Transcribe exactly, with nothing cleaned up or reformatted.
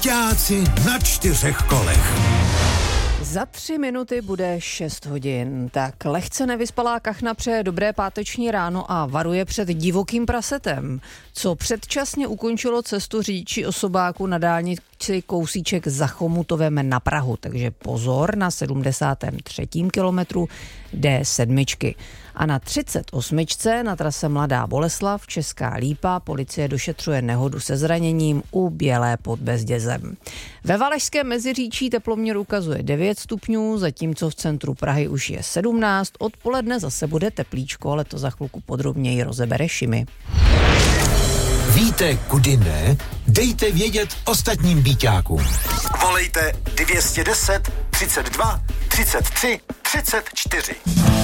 Byťáci na čtyřech kolech. Za tři minuty bude šest hodin. Tak lehce nevyspalá kachna přeje dobré páteční ráno a varuje před divokým prasetem, co předčasně ukončilo cestu řidiči osobáku na dálnici kousíček za Chomutovem na Prahu. Takže pozor na sedmdesátém třetím kilometru D sedm. A na třicet osm na trase Mladá Boleslav Česká Lípa policie došetřuje nehodu se zraněním u Bělé pod Bezdězem. Ve Valašském Meziříčí teploměr ukazuje devět stupňů, zatímco v centru Prahy už je sedmnáct. Odpoledne zase bude teplíčko, ale to za chvilku podrobněji rozebere Šimi. Víte, kudy ne? Dejte vědět ostatním byťákům. Volejte dvě stě deset, třicet dva, třicet tři, třicet čtyři.